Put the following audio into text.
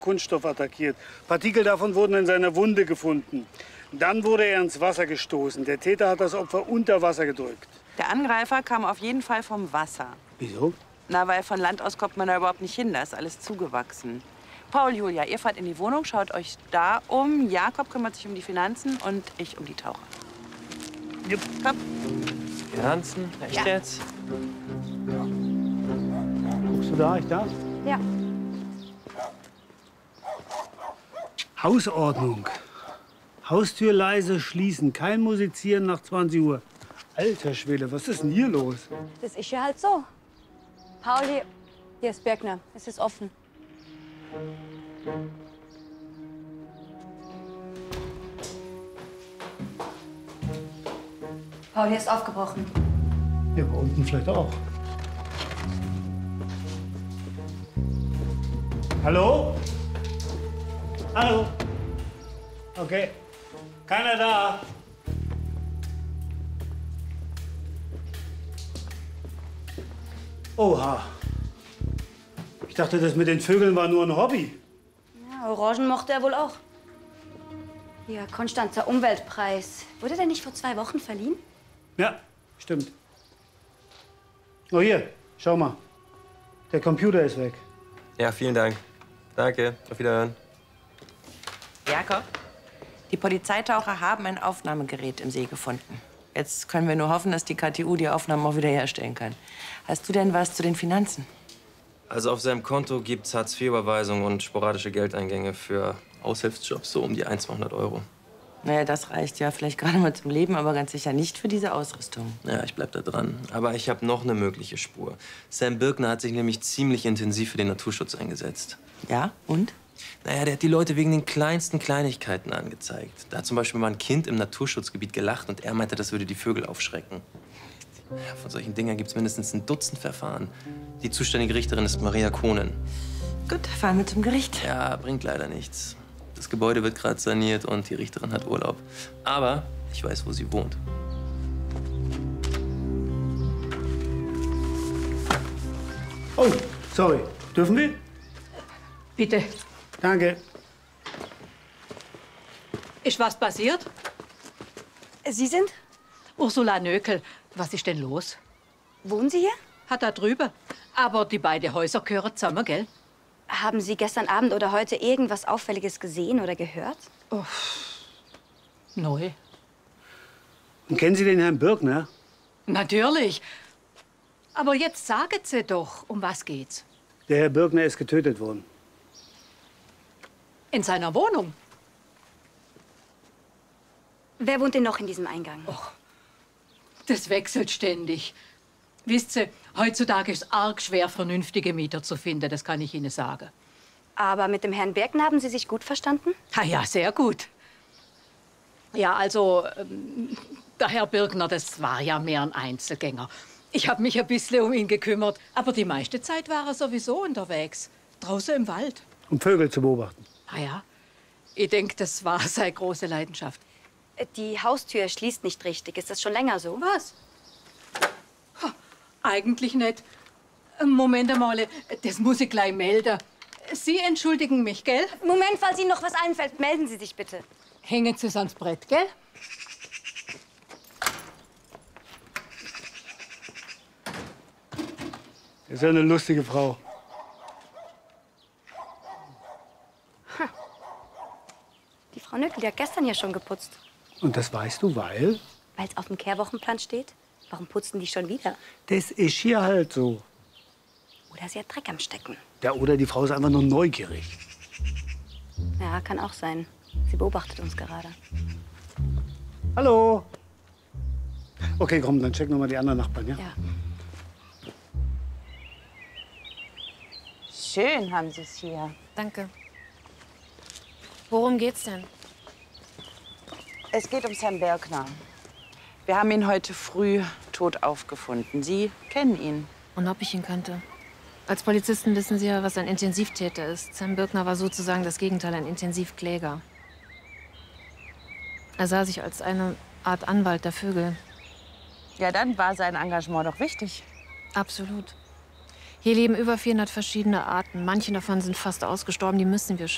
Kunststoff attackiert. Partikel davon wurden in seiner Wunde gefunden. Dann wurde er ins Wasser gestoßen. Der Täter hat das Opfer unter Wasser gedrückt. Der Angreifer kam auf jeden Fall vom Wasser. Wieso? Na, weil von Land aus kommt man da überhaupt nicht hin. Da ist alles zugewachsen. Paul, Julia, ihr fahrt in die Wohnung, schaut euch da um. Jakob kümmert sich um die Finanzen und ich um die Taucher. Jupp. Komm. Finanzen? Echt jetzt? Guckst du da, ich da? Ja. Hausordnung. Haustür leise schließen. Kein Musizieren nach 20 Uhr. Alter Schwede, was ist denn hier los? Das ist ja halt so. Pauli, hier ist Birkner. Es ist offen. Pauli ist aufgebrochen. Ja, aber unten vielleicht auch. Hallo? Hallo? Okay. Keiner da? Oha. Ich dachte, das mit den Vögeln war nur ein Hobby. Ja, Orangen mochte er wohl auch. Ja, Konstanzer Umweltpreis. Wurde der nicht vor 2 Wochen verliehen? Ja, stimmt. Oh, hier, schau mal. Der Computer ist weg. Ja, vielen Dank. Danke, auf Wiederhören. Jakob, die Polizeitaucher haben ein Aufnahmegerät im See gefunden. Jetzt können wir nur hoffen, dass die KTU die Aufnahmen auch wieder herstellen kann. Hast du denn was zu den Finanzen? Also auf seinem Konto gibt's Hartz-IV-Überweisungen und sporadische Geldeingänge für Aushilfsjobs, so um die 200 Euro. Naja, das reicht ja vielleicht gerade mal zum Leben, aber ganz sicher nicht für diese Ausrüstung. Ja, ich bleib da dran. Aber ich habe noch eine mögliche Spur. Sam Birkner hat sich nämlich ziemlich intensiv für den Naturschutz eingesetzt. Ja, und? Naja, der hat die Leute wegen den kleinsten Kleinigkeiten angezeigt. Da hat zum Beispiel mal ein Kind im Naturschutzgebiet gelacht und er meinte, das würde die Vögel aufschrecken. Ja, von solchen Dingen gibt es mindestens ein Dutzend Verfahren. Die zuständige Richterin ist Maria Kohnen. Gut, fahren wir zum Gericht. Ja, bringt leider nichts. Das Gebäude wird gerade saniert und die Richterin hat Urlaub. Aber ich weiß, wo sie wohnt. Oh, sorry. Dürfen wir? Bitte. Danke. Ist was passiert? Sie sind? Ursula Nökel. Was ist denn los? Wohnen Sie hier? Hat da drüber. Aber die beiden Häuser gehören zusammen, gell? Haben Sie gestern Abend oder heute irgendwas Auffälliges gesehen oder gehört? Neu. Und kennen Sie den Herrn Birkner? Natürlich. Aber jetzt sagen Sie doch, um was geht's? Der Herr Birkner ist getötet worden. In seiner Wohnung? Wer wohnt denn noch in diesem Eingang? Das wechselt ständig. Wisst ihr, heutzutage ist es arg schwer, vernünftige Mieter zu finden, das kann ich Ihnen sagen. Aber mit dem Herrn Birkner haben Sie sich gut verstanden? Ah ja, sehr gut. Ja, also, der Herr Birkner, das war ja mehr ein Einzelgänger. Ich habe mich ein bisschen um ihn gekümmert, aber die meiste Zeit war er sowieso unterwegs, draußen im Wald. Um Vögel zu beobachten. Ah ja, ich denke, das war seine große Leidenschaft. Die Haustür schließt nicht richtig. Ist das schon länger so? Was? Eigentlich nicht. Moment einmal, das muss ich gleich melden. Sie entschuldigen mich, gell? Moment, falls Ihnen noch was einfällt, melden Sie sich bitte. Hängen Sie es ans Brett, gell? Das ist ja eine lustige Frau. Die Frau Nöckel, die hat gestern ja schon geputzt. Und das weißt du, weil? Weil es auf dem Kehrwochenplan steht. Warum putzen die schon wieder? Das ist hier halt so. Oder sie hat Dreck am Stecken. Ja, oder die Frau ist einfach nur neugierig. Ja, kann auch sein. Sie beobachtet uns gerade. Hallo. Okay, komm, dann check noch mal die anderen Nachbarn, ja? Ja. Schön haben Sie es hier. Danke. Worum geht's denn? Es geht um Sam Birkner. Wir haben ihn heute früh tot aufgefunden. Sie kennen ihn. Und ob ich ihn kannte? Als Polizisten wissen Sie ja, was ein Intensivtäter ist. Sam Birkner war sozusagen das Gegenteil, ein Intensivkläger. Er sah sich als eine Art Anwalt der Vögel. Ja, dann war sein Engagement doch wichtig. Absolut. Hier leben über 400 verschiedene Arten. Manche davon sind fast ausgestorben, die müssen wir schützen.